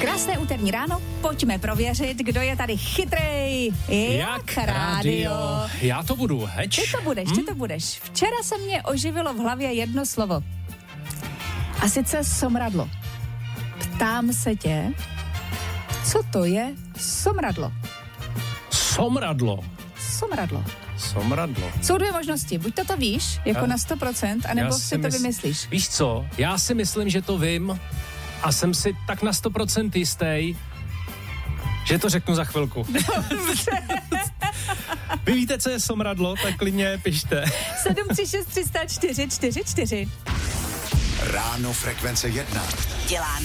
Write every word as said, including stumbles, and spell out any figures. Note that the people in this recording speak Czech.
Krásné úterní ráno, pojďme prověřit, kdo je tady chytrej. Jak, Jak rádio. Já to budu, heč. Ty to budeš, hm? ty to budeš. Včera se mě oživilo v hlavě jedno slovo. A sice somradlo. Ptám se tě, co to je somradlo? Somradlo. Somradlo. Somradlo. Jsou dvě možnosti. Buď to to víš, jako já, na sto procent, anebo si, si to mysl... vymyslíš. Víš co, já si myslím, že to vím a jsem si tak na sto procent jistý, že to řeknu za chvilku. Vy víte, co je somradlo, tak klidně pište. sedm tři šest tři nula čtyři čtyři čtyři. Ráno Frekvence jedna. Dělá